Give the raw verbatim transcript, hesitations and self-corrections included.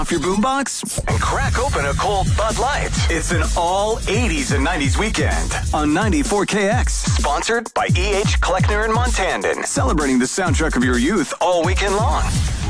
off your boombox and crack open a cold Bud Light. It's an all eighties and nineties weekend on ninety-four K X. Sponsored by E H. Kleckner and Montandon. Celebrating the soundtrack of your youth all weekend long.